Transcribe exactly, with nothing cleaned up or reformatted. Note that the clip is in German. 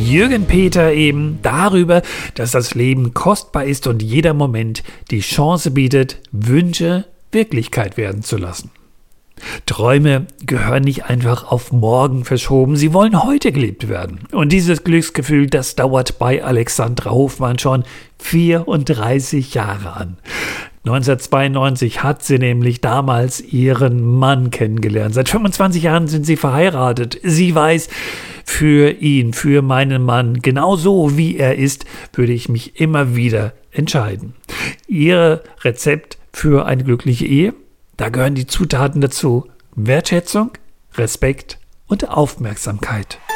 Jürgen Peter eben darüber, dass das Leben kostbar ist und jeder Moment die Chance bietet, Wünsche Wirklichkeit werden zu lassen. Träume gehören nicht einfach auf morgen verschoben, sie wollen heute gelebt werden. Und dieses Glücksgefühl, das dauert bei Alexandra Hofmann schon vierunddreißig Jahre an. neunzehnhundertzweiundneunzig hat sie nämlich damals ihren Mann kennengelernt. Seit fünfundzwanzig Jahren sind sie verheiratet. Sie weiß, für ihn, für meinen Mann, genau so wie er ist, würde ich mich immer wieder entscheiden. Ihr Rezept für eine glückliche Ehe? Da gehören die Zutaten dazu: Wertschätzung, Respekt und Aufmerksamkeit.